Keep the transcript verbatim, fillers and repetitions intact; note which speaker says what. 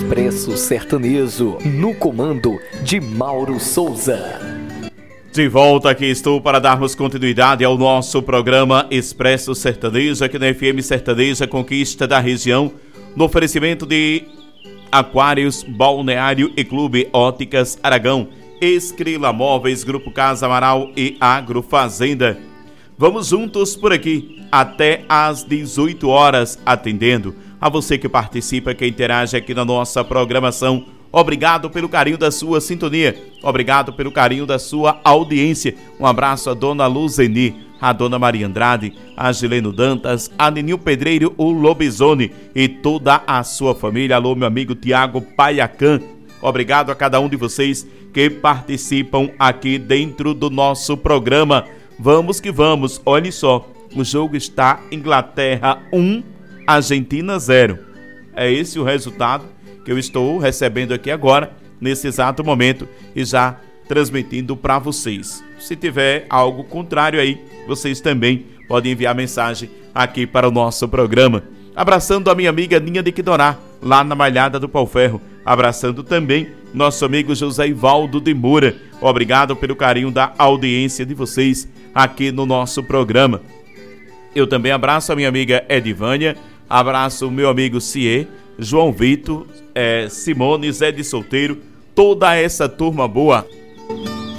Speaker 1: Expresso Sertanejo, no comando de Mauro Souza.
Speaker 2: De volta, aqui estou para darmos continuidade ao nosso programa Expresso Sertanejo, aqui na F M Sertaneja Conquista da Região, no oferecimento de Aquários, Balneário e Clube Óticas Aragão, Escrila Móveis, Grupo Casa Amaral e Agrofazenda. Vamos juntos por aqui até às dezoito horas, atendendo a você que participa, que interage aqui na nossa programação. Obrigado pelo carinho da sua sintonia, obrigado pelo carinho da sua audiência. Um abraço a dona Luzeni, a dona Maria Andrade, a Gileno Dantas, a Neninho Pedreiro, o Lobizone e toda a sua família. Alô, meu amigo Tiago Paiacan. Obrigado a cada um de vocês que participam aqui dentro do nosso programa. Vamos que vamos, olhe só, o jogo está Inglaterra um, Argentina zero. É esse o resultado que eu estou recebendo aqui agora, nesse exato momento, e já transmitindo para vocês. Se tiver algo contrário aí, vocês também podem enviar mensagem aqui para o nosso programa. Abraçando a minha amiga Ninha de Quidorá, lá na Malhada do Pau Ferro. Abraçando também nosso amigo José Ivaldo de Moura. Obrigado pelo carinho da audiência de vocês aqui no nosso programa. Eu também abraço a minha amiga Edivânia, abraço o meu amigo Cie, João Vitor, é, Simone, Zé de Solteiro, toda essa turma boa